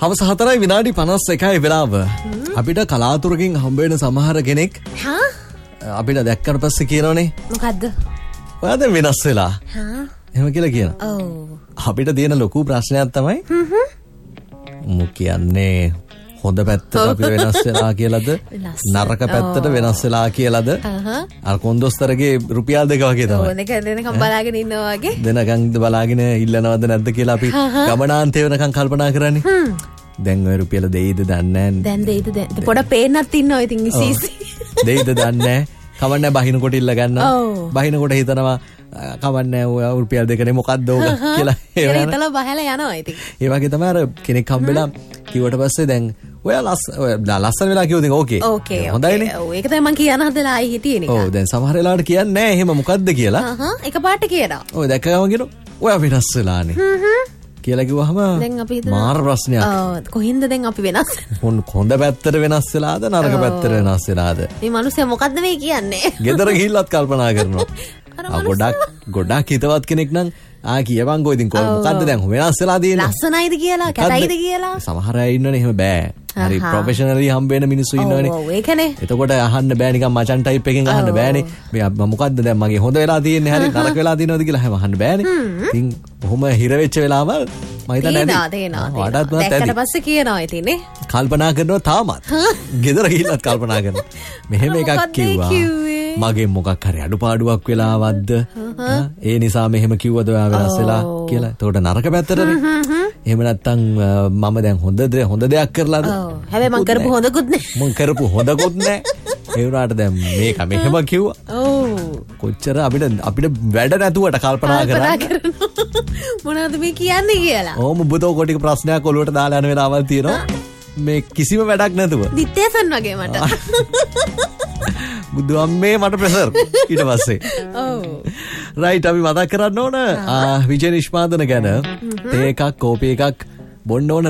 හවස 4යි විනාඩි 51යි වෙලාව. අපිට කලාතුරකින් හම්බ වෙන සමහර කෙනෙක් අපිට දැක්කට පස්සේ කියනෝනේ මොකද්ද? ඔයා දැන් වෙනස් වෙලා. එහෙම කියලා කියනවා. ඔව්. අපිට තියෙන ලොකු ප්‍රශ්නයක් තමයි මු කියන්නේ හොඳ පැත්තට අපි වෙනස් වෙලා කියලාද නරක පැත්තට වෙනස් වෙලා කියලාද අර කොන්දොස්තරගේ රුපියල් 2 වගේ තමයි. ඔව් දෙනකම් බලාගෙන ඉන්නවා වගේ. දෙනකම් බලාගෙන ඉල්ලනවද නැද්ද කියලා අපි ගමනාන්තේ වෙනකම් කල්පනා කරන්නේ. දැන් ඔය රුපියල දෙයිද දන්නේ නැහැ. දැන් දෙයිද පොඩ පේන්නත් ඉන්නවා ඉතින් ඉසීසි. දෙයිද දන්නේ නැහැ. කවන්නේ බහිනකොට ඉල්ල ගන්නවා. බහිනකොට හිතනවා කවන්නේ ඔය රුපියල් 2නේ මොකද්ද ඕක කියලා. ඒක හිතලා බහලා යනවා ඉතින්. ඒ වගේ තමයි අර කෙනෙක් හම්බෙලා කිව්වට පස්සේ දැන් ඔයා ලස්සන වෙලා කිව්වද ඕකේ. හොඳයිනේ. ඔව් ඒක තමයි මම කියන්න හදලා ආයි හිටියේ නේ. ඔව් දැන් සමහර වෙලාවට කියන්නේ නැහැ එහෙම මොකද්ද කියලා. එකපාරට කියනවා. ඔය දැක්කම කියනවා ඔයා වෙනස් වෙලානේ. කියලා කිව්වහම මාර ප්‍රශ්නයක්. කොහින්ද දැන් අපි වෙනස්? හොඳ පැත්තට වෙනස් වෙලාද නරක පැත්තට වෙනස් වෙලාද? මේ මිනිස්සයා මොකද්ද මේ කියන්නේ? ගෙදර ගිහිල්ලත් කල්පනා කරනවා. ගොඩක් හිතවත් කෙනෙක් නම් කියවන්කෝ ඉතින් මොකද්ද දැන් වෙනස් වෙලා තියෙන්නේ? ලස්සනයිද කියලා, කැතයිද කියලා. සමහර අය ඉන්නනේ එහෙම බෑ. හරි ප්‍රොෆෙෂනලි හම්බ වෙන මිනිස්සු ඉන්නවනේ. ඔව් ඒකනේ. එතකොට අහන්න බෑ නිකන් මචන් ටයිප් එකෙන් අහන්න බෑනේ. මේ මොකද්ද දැන් මගේ හොඳ වෙලා තියෙන්නේ හරි නරක වෙලා තියෙනවද කියලා හැම අහන්න බෑනේ. ඉතින් කොහොම හිර වෙච්ච වෙලාවල් මම හිතන්නේ දැක්කට පස්සේ කියනවා ඉතින් නේ. කල්පනා කරනවා තාමත්. ගෙදර ගිහිල්ලත් කල්පනා කරනවා. මෙහෙම එකක් කිව්වා. මගේ මොකක් හරි අඩුපාඩුවක් වෙලාවද්ද? ඒ නිසා මෙහෙම කිව්වද ඔයා වෙනස් වෙලා කියලා. එතකොට නරක පැත්තටනේ. එහෙම නැත්තම් මම දැන් හොඳ දෙයක් කරලාද? හැබැයි මං කරපු හොඳකුත් නෑ. මං කරපු හොඳකුත් නෑ. ඒ වුණාට දැන් මේක මෙහෙම කිව්වා. ඔව්. කොච්චර අපිට වැඩ නැතුවට කල්පනා කරන්නේ. මොනවද මේ කියන්නේ කියලා. ඕම උඹතෝ කොටික ප්‍රශ්නයක් ඔලුවට දාලා යන වෙලාවල් තියෙනවා. මේ කිසිම වැඩක් නැතුව. දිත්තේසන් වගේ මට. බුදු අම්මේ මට ප්‍රෙසර් ඊට පස්සේ. ඔව්. රයිට් අපි මතක් කරන්න ඕන විජය නිෂ්පාදන ගැන තේ එකක් කෝපි එකක් බොන්න ඕන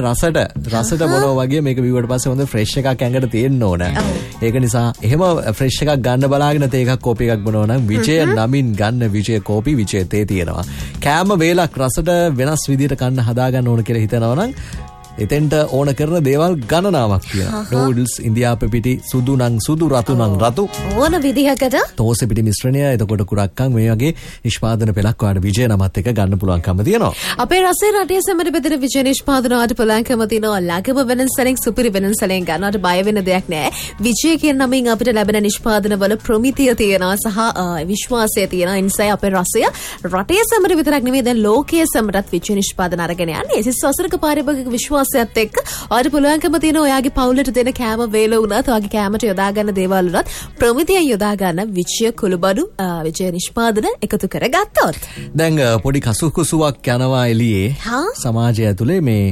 රසට බොනවා වගේ මේක බිව්වට පස්සේ හොඳ ෆ්‍රෙෂ් එකක් ඇඟට තියෙන්න ඕන. ඒක නිසා එහෙම ෆ්‍රෙෂ් එකක් ගන්න බලාගෙන තේ එකක් කෝපි එකක් බොනවා නම් විජය නමින් ගන්න විජය කෝපි විජය තේ තියෙනවා. කෑම වේලක් රසට වෙනස් විදියට කන්න හදා ගන්න ඕන කියලා හිතනවා නම් එතෙන්ට ඕන කරන දේවල් ගණනාවක් තියෙනවා. නූඩල්ස්, ඉන්දියාප පිටි, සුදු නම් සුදු, රතු නම් රතු. ඕන විදිහකට තෝසෙ පිටි මිශ්‍රණය, එතකොට කුරක්කන් මේ වගේ නිෂ්පාදන පෙළක් ඔයාලට විජය නමත් එක ගන්න පුළුවන්කම තියෙනවා. අපේ රසයේ රටේ සැමට බෙදෙන විජය නිෂ්පාදන වලට පුළුවන්කම තියෙනවා. ළඟම වෙනසලින් සුපිරි වෙනසලින් ගන්නවට බය වෙන දෙයක් නෑ. විජය කියන නමින් අපිට ලැබෙන නිෂ්පාදන වල ප්‍රමිතිය තියෙනවා සහ විශ්වාසය තියෙනවා. ඒ නිසා අපේ රසය රටේ සැමට විතරක් නෙමෙයි දැන් ලෝකයේ සැමටත් විජය නිෂ්පාදන අරගෙන යන්නේ. ඒ වසරක පාරිභෝගික විශ්වාසයත් එක්ක ඔයාලට පුළුවන්කම තියෙන ඔයාගේ පවුලට දෙන කෑම වේල වුණත් ඔයාගේ කෑමට යොදා ගන්න දේවල් වුණත් ප්‍රමිතියෙන් යොදා ගන්න විජය කුළුබඩු විජය නිෂ්පාදන එකතු කරගත්තොත් දැන් පොඩි කසුකුසුවක් යනවා එළියේ සමාජය ඇතුලේ මේ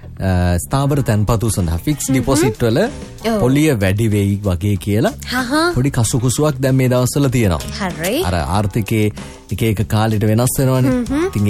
ස්ථාවර තැන්පතු සඳහා ෆික්ස් ඩිපොසිට් වල පොලිය වැඩි වෙයි වගේ කියලා පොඩි කසුකුසුවක් දැන් මේ දවස්වල තියෙනවා. හරි. අර ආර්ථිකයේ එක කාලෙට වෙනස් වෙනවනේ. ඉතින්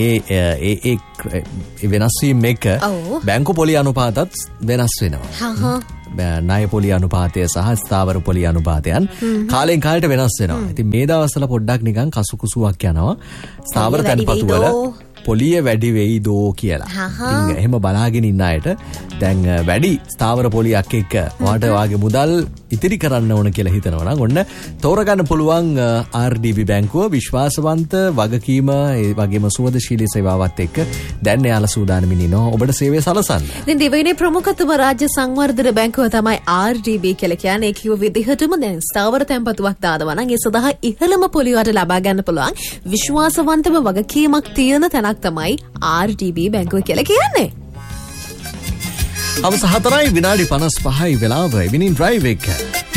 ඒ වෙනස් වීම එක බැංකු පොලි අනුපාතත් වෙනස් වෙනවා. ණය පොලි අනුපාතය සහ ස්ථාවර පොලි අනුපාතයන් කාලෙන් කාලට වෙනස් වෙනවා. ඉතින් මේ දවස්වල පොඩ්ඩක් නිකන් කසුකුසුවක් යනවා. ස්ථාවර තැන්පතු වල පොලිය වැඩි වෙයිදෝ කියලා. ඉතින් එහෙම බලාගෙන ඉන්න අයට දැන් වැඩි ස්ථාවර පොලියක් එක්ක ඔයාට වාගේ මුදල් ඉතිරි කරන්න ඕන කියලා හිතනවා නම් ඔන්න තෝරගන්න පුළුවන් RDB බැංකුව විශ්වාසවන්ත වගකීම ඒ වගේම සුවදශීලී සේවාවත් එක්ක දැන් එයාලා සූදානම්ින් ඉනවා ඔබට සේවය සලසන්න. ඉතින් දෙවෙනි ප්‍රමුඛතම රාජ්‍ය සංවර්ධන බැංකුව තමයි RDB කියලා කියන්නේ. ඒ කිව්ව විදිහටම දැන් ස්ථාවර තැන්පතුවක් දානවා නම් ඒ සඳහා ඉහළම පොලිය වලට ලබා ගන්න පුළුවන් විශ්වාසවන්තම වගකීමක් තියෙන තැනක් තමයි RDB බැංකුව කියලා කියන්නේ. අවස 4යි විනාඩි 55යි වෙලාව ඉවිනින් ඩ්‍රයිව් එක.